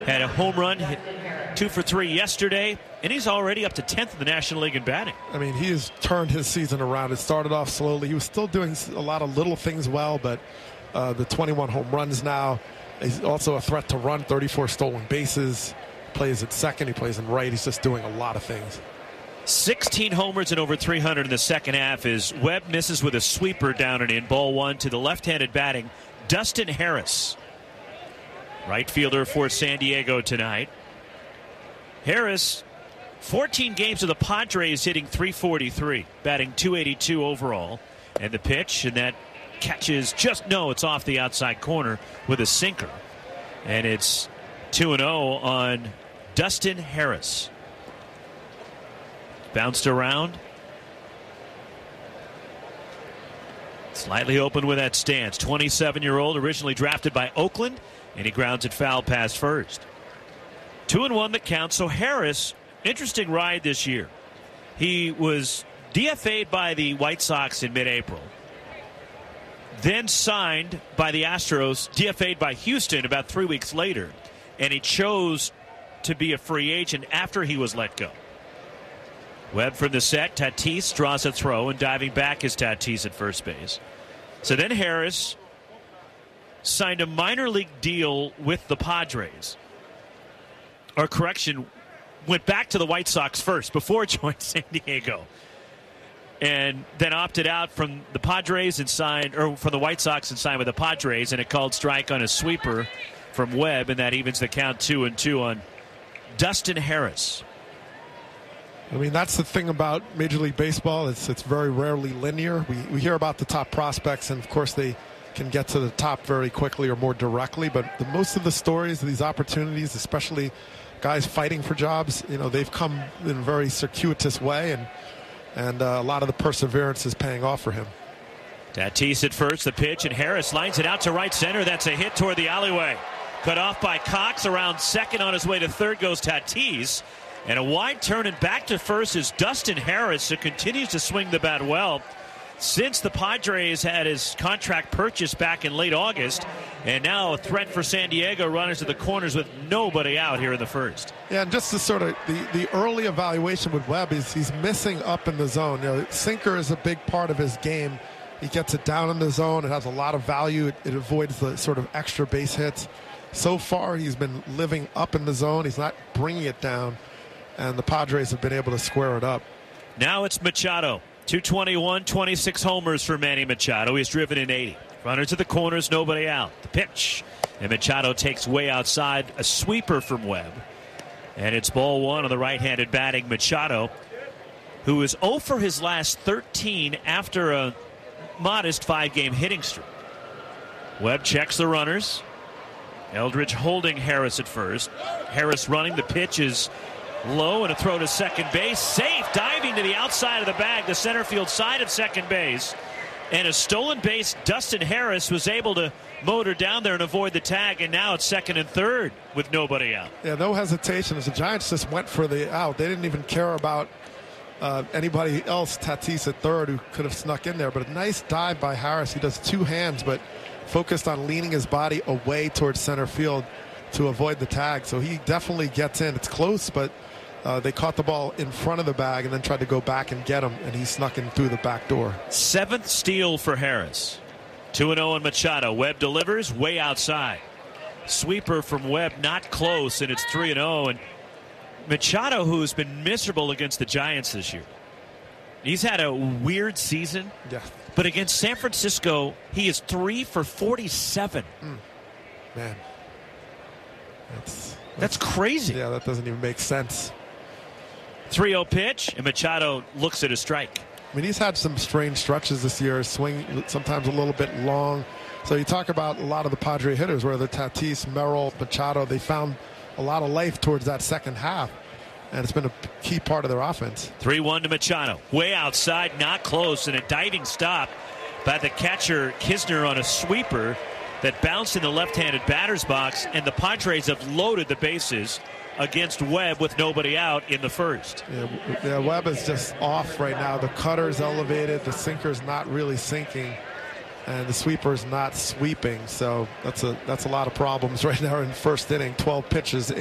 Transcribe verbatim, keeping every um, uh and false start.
Had a home run, hit two for three yesterday, and he's already up to tenth in the National League in batting. I mean, he has turned his season around. It started off slowly. He was still doing a lot of little things well, but uh, the twenty-one home runs now. He's also a threat to run, thirty-four stolen bases. Plays at second. He plays in right. He's just doing a lot of things. sixteen homers and over three hundred in the second half as Webb misses with a sweeper down and in. Ball one to the left-handed batting, Dustin Harris. Right fielder for San Diego tonight. Harris, fourteen games with the Padres, hitting three forty-three, batting two eighty-two overall. And the pitch, and that catches just, no, it's off the outside corner with a sinker. And it's two and oh on Dustin Harris. Bounced around. Slightly open with that stance. twenty-seven-year-old, originally drafted by Oakland. And he grounds it foul past first. Two and one that counts. So Harris, interesting ride this year. He was D F A'd by the White Sox in mid-April. Then signed by the Astros, D F A'd by Houston about three weeks later. And he chose to be a free agent after he was let go. Webb from the set. Tatis draws a throw, and diving back is Tatis at first base. So then Harris signed a minor league deal with the Padres. Or correction, went back to the White Sox first before joining San Diego. And then opted out from the Padres and signed, or from the White Sox and signed with the Padres, and it called strike on a sweeper from Webb, and that evens the count two and two on Dustin Harris. I mean, that's the thing about Major League Baseball. It's it's very rarely linear. We we hear about the top prospects, and of course they can get to the top very quickly or more directly. But the, most of the stories, these opportunities, especially guys fighting for jobs, you know, they've come in a very circuitous way, and and uh, a lot of the perseverance is paying off for him. Tatis at first, the pitch, and Harris lines it out to right center. That's a hit toward the alleyway. Cut off by Cox. Around second on his way to third goes Tatis. And a wide turn and back to first is Dustin Harris, who continues to swing the bat well since the Padres had his contract purchased back in late August. And now a threat for San Diego. Runners to the corners with nobody out here in the first. Yeah, and just the sort of the, the early evaluation with Webb is he's missing up in the zone. You know, sinker is a big part of his game. He gets it down in the zone. It has a lot of value. It, it avoids the sort of extra base hits. So far, he's been living up in the zone. He's not bringing it down. And the Padres have been able to square it up. Now it's Machado. two twenty-one, twenty-six homers for Manny Machado. He's driven in eighty. Runners to the corners, nobody out. The pitch. And Machado takes way outside a sweeper from Webb. And it's ball one on the right-handed batting Machado, who is oh for his last thirteen after a modest five-game hitting streak. Webb checks the runners. Eldridge holding Harris at first. Harris running. The pitch is low, and a throw to second base. Safe, diving to the outside of the bag, the center field side of second base. And a stolen base, Dustin Harris was able to motor down there and avoid the tag, and now it's second and third with nobody out. Yeah, no hesitation as the Giants just went for the out. They didn't even care about uh, anybody else, Tatis at third, who could have snuck in there. But a nice dive by Harris. He does two hands, but focused on leaning his body away towards center field to avoid the tag. So he definitely gets in. It's close, but Uh, they caught the ball in front of the bag and then tried to go back and get him, and he snuck in through the back door. Seventh steal for Harris. two and oh on Machado. Webb delivers way outside. Sweeper from Webb, not close, and it's three and oh. And Machado, who's been miserable against the Giants this year, he's had a weird season. Yeah. But against San Francisco, he is three for forty-seven. Mm. Man. That's, that's, that's crazy. Yeah, that doesn't even make sense. three oh pitch, and Machado looks at a strike. I mean, he's had some strange stretches this year, swing sometimes a little bit long. So you talk about a lot of the Padre hitters, whether Tatis, Merrill, Machado, they found a lot of life towards that second half, and it's been a key part of their offense. three one to Machado. Way outside, not close, and a diving stop by the catcher Kisner on a sweeper that bounced in the left-handed batter's box, and the Padres have loaded the bases against Webb with nobody out in the first. Yeah, yeah, Webb is just off right now. The cutter's elevated. The sinker's not really sinking. and the sweeper is not sweeping. So that's a that's a lot of problems right now in the first inning. twelve pitches